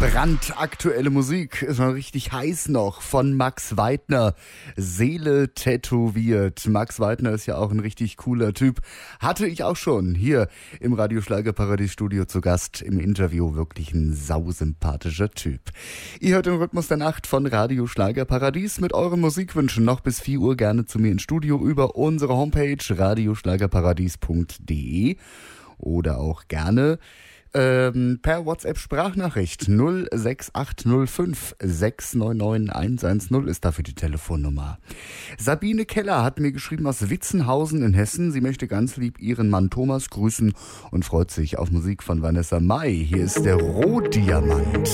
Brandaktuelle Musik ist mal richtig heiß noch von Max Weidner. Seele tätowiert. Max Weidner ist ja auch ein richtig cooler Typ. Hatte ich auch schon hier im Radio Schlagerparadies Studio zu Gast im Interview. Wirklich ein sausympathischer Typ. Ihr hört den Rhythmus der Nacht von Radio Schlagerparadies mit euren Musikwünschen noch bis 4 Uhr gerne zu mir ins Studio über unsere Homepage radioschlagerparadies.de oder auch gerne per WhatsApp-Sprachnachricht 06805 699 110 ist dafür die Telefonnummer. Sabine Keller hat mir geschrieben aus Witzenhausen in Hessen. Sie möchte ganz lieb ihren Mann Thomas grüßen und freut sich auf Musik von Vanessa Mai. Hier ist der Rohdiamant.